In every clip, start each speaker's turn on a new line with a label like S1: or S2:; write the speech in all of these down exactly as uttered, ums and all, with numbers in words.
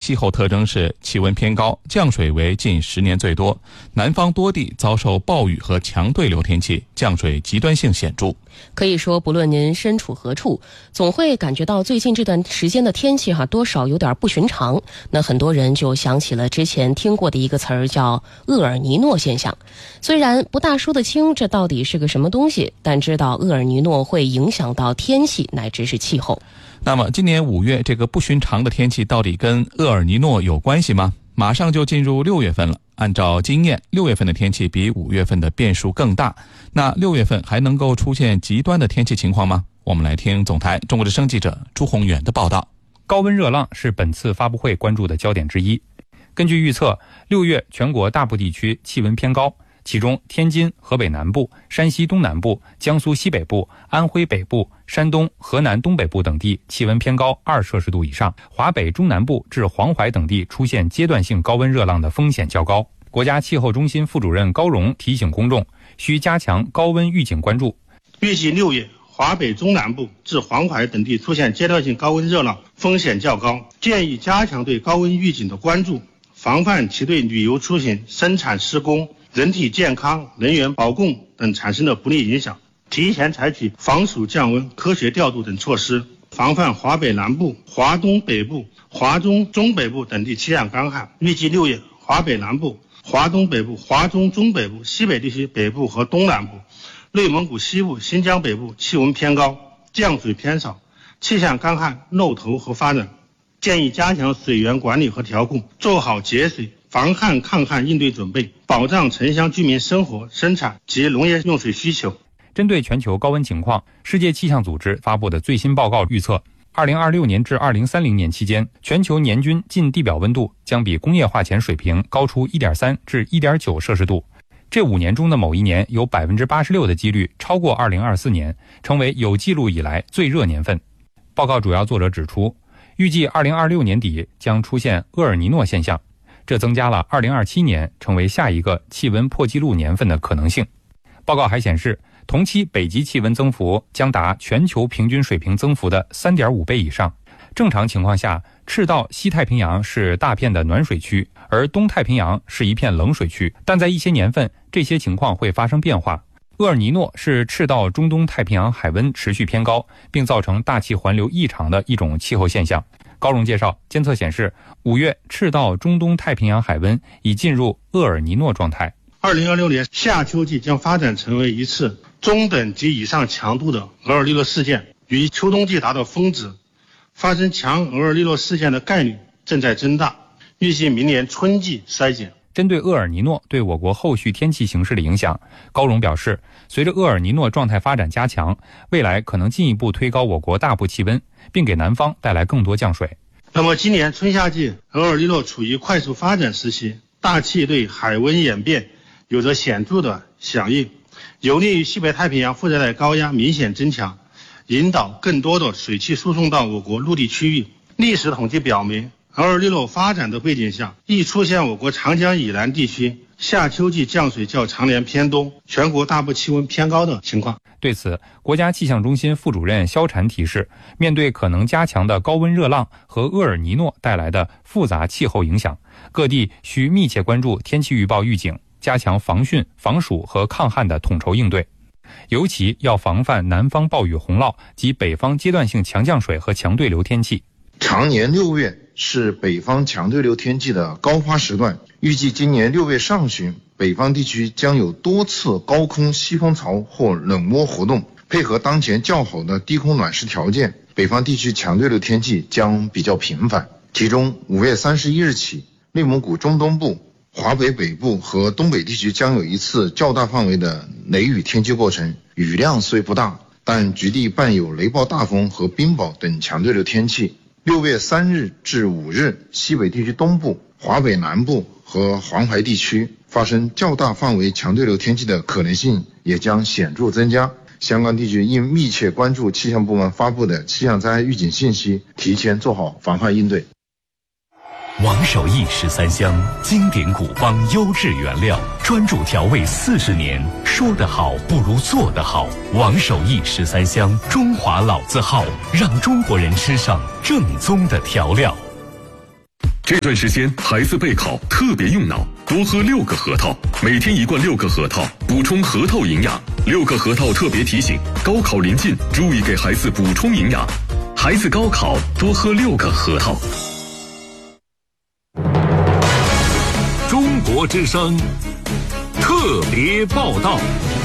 S1: 气候特征是气温偏高，降水为近十年最多，南方多地遭受暴雨和强对流天气，降水极端性显著。
S2: 可以说，不论您身处何处，总会感觉到最近这段时间的天气哈，多少有点不寻常。那很多人就想起了之前听过的一个词儿，叫厄尔尼诺现象。虽然不大说得清这到底是个什么东西，但知道厄尔尼诺会影响到天气乃至是气候。
S1: 那么今年五月这个不寻常的天气到底跟厄尔尼诺有关系吗？马上就进入六月份了，按照经验，六月份的天气比五月份的变数更大。那六月份还能够出现极端的天气情况吗？我们来听总台中国之声记者朱宏远的报道。
S3: 高温热浪是本次发布会关注的焦点之一。根据预测，六月全国大部地区气温偏高，其中天津、河北南部、山西东南部、江苏西北部、安徽北部、山东、河南东北部等地气温偏高二摄氏度以上，华北中南部至黄淮等地出现阶段性高温热浪的风险较高。国家气候中心副主任高荣提醒公众，需加强高温预警关注。
S4: 预计六月华北中南部至黄淮等地出现阶段性高温热浪，风险较高，建议加强对高温预警的关注，防范其对旅游出行、生产施工、人体健康、能源保供等产生的不利影响，提前采取防暑降温、科学调度等措施，防范华北南部、华东北部、华中中北部等地气象干旱。预计六月华北南部、华东北部、华中中北部、西北地区北部和东南部、内蒙古西部、新疆北部气温偏高，降水偏少，气象干旱露头和发展。建议加强水源管理和调控，做好节水、防旱抗旱应对准备，保障城乡居民生活、生产及农业用水需求。
S3: 针对全球高温情况，世界气象组织发布的最新报告预测，二零二六年至二零三零年期间，全球年均近地表温度将比工业化前水平高出 一点三 至 一点九 摄氏度。这五年中的某一年有 百分之八十六 的几率超过二零二四年，成为有记录以来最热年份。报告主要作者指出，预计二零二六年底将出现厄尔尼诺现象，这增加了二零二七年成为下一个气温破纪录年份的可能性。报告还显示，同期北极气温增幅将达全球平均水平增幅的 三点五 倍以上。正常情况下，赤道西太平洋是大片的暖水区，而东太平洋是一片冷水区，但在一些年份，这些情况会发生变化。厄尔尼诺是赤道中东太平洋海温持续偏高，并造成大气环流异常的一种气候现象。高荣介绍，监测显示，五月赤道中东太平洋海温已进入厄尔尼诺状态。
S4: 二零二六年夏秋季将发展成为一次中等及以上强度的厄尔尼诺事件，与秋冬季达到峰值，发生强厄尔尼诺事件的概率正在增大，预计明年春季衰减。
S3: 针对厄尔尼诺对我国后续天气形势的影响，高荣表示，随着厄尔尼诺状态发展加强，未来可能进一步推高我国大部气温，并给南方带来更多降水。
S4: 那么今年春夏季厄尔尼诺处于快速发展时期，大气对海温演变有着显著的响应，有利于西北太平洋副热带高压明显增强，引导更多的水汽输送到我国陆地区域。历史统计表明，厄尔尼诺发展的背景下，易出现我国长江以南地区夏秋季降水较常年偏多，全国大部气温偏高的情况。
S3: 对此，国家气象中心副主任肖禅提示，面对可能加强的高温热浪和厄尔尼诺带来的复杂气候影响，各地需密切关注天气预报预警，加强防汛、防暑和抗旱的统筹应对，尤其要防范南方暴雨洪涝及北方阶段性强降水和强对流天气。
S5: 常年六月是北方强对流天气的高发时段，预计今年六月上旬，北方地区将有多次高空西风槽或冷涡活动，配合当前较好的低空暖湿条件，北方地区强对流天气将比较频繁。其中五月三十一日起，内蒙古中东部、华北北部和东北地区将有一次较大范围的雷雨天气过程，雨量虽不大，但局地伴有雷暴大风和冰雹等强对流天气。六月三日至五日，西北地区东部、华北南部和黄淮地区发生较大范围强对流天气的可能性也将显著增加。相关地区应密切关注气象部门发布的气象灾害预警信息，提前做好防范应对。
S6: 王守义十三香，经典古方优质原料，专注调味四十年，说得好不如做得好。王守义十三香，中华老字号，让中国人吃上正宗的调料。
S7: 这段时间孩子备考特别用脑，多喝六个核桃，每天一罐六个核桃，补充核桃营养。六个核桃特别提醒：高考临近，注意给孩子补充营养。孩子高考多喝六个核桃。
S6: 中国之声特别报道。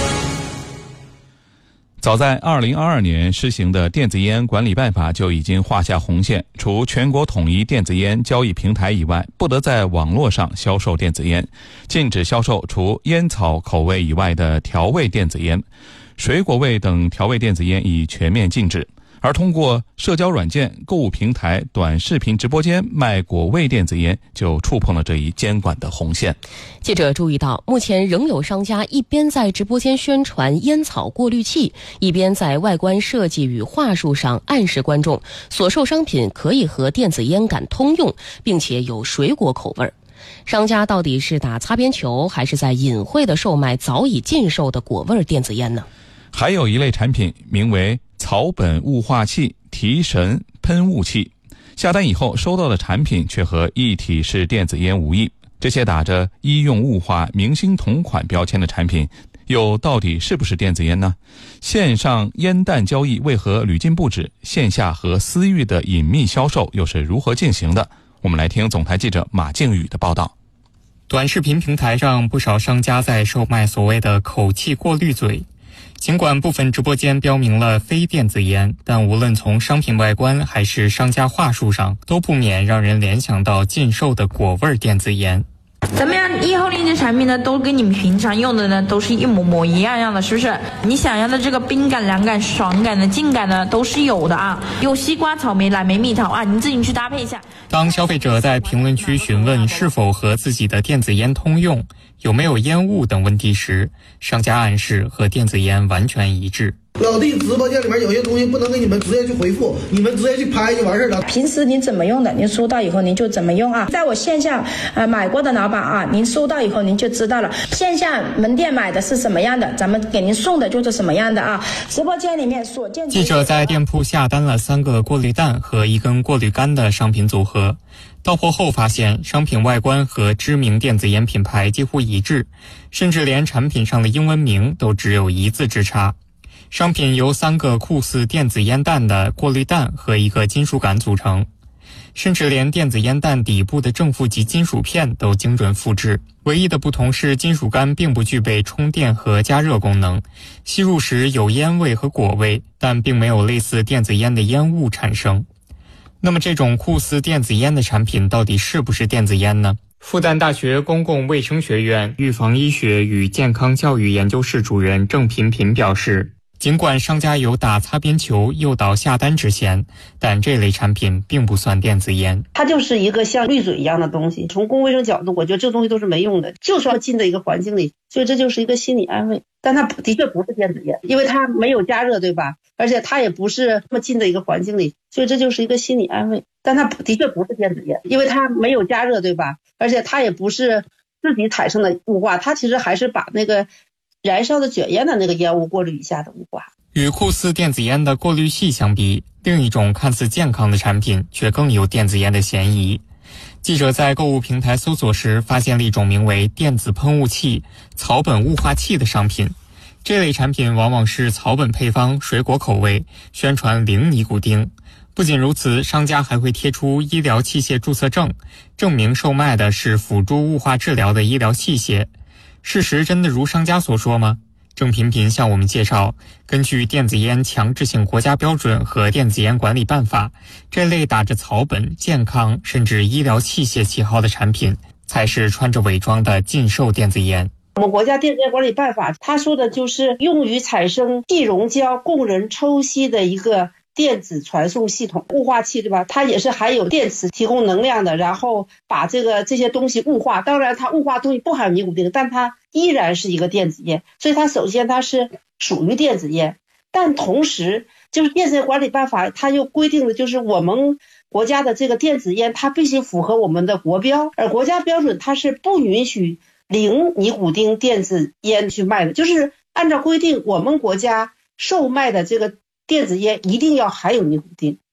S1: 早在二零二二年施行的电子烟管理办法就已经画下红线，除全国统一电子烟交易平台以外，不得在网络上销售电子烟，禁止销售除烟草口味以外的调味电子烟，水果味等调味电子烟已全面禁止。而通过社交软件、购物平台、短视频直播间卖果味电子烟，就触碰了这一监管的红线。
S2: 记者注意到，目前仍有商家一边在直播间宣传烟草过滤器，一边在外观设计与话术上暗示观众，所售商品可以和电子烟杆通用，并且有水果口味。商家到底是打擦边球，还是在隐晦地售卖早已禁售的果味电子烟呢？
S1: 还有一类产品名为草本雾化器、提神喷雾器，下单以后收到的产品却和一体式电子烟无异。这些打着医用雾化、明星同款标签的产品，又到底是不是电子烟呢？线上烟弹交易为何屡禁不止？线下和私域的隐秘销售又是如何进行的？我们来听总台记者马靖宇的报道。
S8: 短视频平台上，不少商家在售卖所谓的口气过滤嘴。尽管部分直播间标明了非电子烟，但无论从商品外观还是商家话术上，都不免让人联想到禁售的果味电子烟。
S9: 怎么样？以后那些产品呢，都跟你们平常用的呢，都是一模模一样样的，是不是？你想要的这个冰感、凉感、爽感的、劲感呢，都是有的啊。有西瓜、草莓、蓝莓、蜜桃啊，你自己去搭配一下。
S8: 当消费者在评论区询问是否和自己的电子烟通用，有没有烟雾等问题时，商家暗示和电子烟完全一致。
S10: 老弟直播间里面有些东西不能给你们直接去回复，你们直接去拍就完事了。
S11: 平时您怎么用的，您收到以后您就怎么用啊。在我线下呃买过的老板啊，您收到以后您就知道了。线下门店买的是什么样的，咱们给您送的就是什么样的啊。直播间里面所见。
S8: 记者在店铺下单了三个过滤蛋和一根过滤杆的商品组合，到货后发现商品外观和知名电子烟品牌几乎一致，甚至连产品上的英文名都只有一字之差。商品由三个酷似电子烟弹的过滤弹和一个金属杆组成，甚至连电子烟弹底部的正负极金属片都精准复制。唯一的不同是金属杆并不具备充电和加热功能，吸入时有烟味和果味，但并没有类似电子烟的烟雾产生。那么这种酷似电子烟的产品到底是不是电子烟呢？复旦大学公共卫生学院预防医学与健康教育研究室主任郑频频表示，尽管商家有打擦边球、诱导下单之嫌，但这类产品并不算电子烟。
S12: 它就是一个像滤嘴一样的东西，从公共卫生角度，我觉得这东西都是没用的，就是要进的一个环境里，所以这就是一个心理安慰。但它的确不是电子烟，因为它没有加热，对吧？而且它也不是那么近的一个环境里，所以这就是一个心理安慰。但它的确不是电子烟，因为它没有加热，对吧？而且它也不是自己产生的雾化，它其实还是把那个燃烧的卷烟的那个烟雾过滤一下的雾化。
S8: 与酷似电子烟的过滤器相比，另一种看似健康的产品却更有电子烟的嫌疑。记者在购物平台搜索时发现了一种名为电子喷雾器、草本雾化器的商品。这类产品往往是草本配方、水果口味，宣传零尼古丁。不仅如此，商家还会贴出医疗器械注册证，证明售卖的是辅助雾化治疗的医疗器械。事实真的如商家所说吗？郑频频向我们介绍，根据电子烟强制性国家标准和电子烟管理办法，这类打着草本、健康甚至医疗器械旗号的产品，才是穿着伪装的禁售电子烟。
S12: 我们国家电子烟管理办法，它说的就是用于产生气溶胶供人抽吸的一个电子传送系统，雾化器，对吧？它也是含有电池提供能量的，然后把这个这些东西雾化。当然它雾化东西不含有尼古丁，但它依然是一个电子烟，所以它首先它是属于电子烟。但同时就是电子烟管理办法它又规定的就是我们国家的这个电子烟它必须符合我们的国标，而国家标准它是不允许零尼古丁电子烟去卖的，就是按照规定我们国家售卖的这个电子烟一定要含有尼古丁。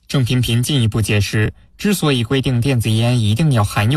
S8: 郑频频进一步解释，之所以规定电子烟一定要含有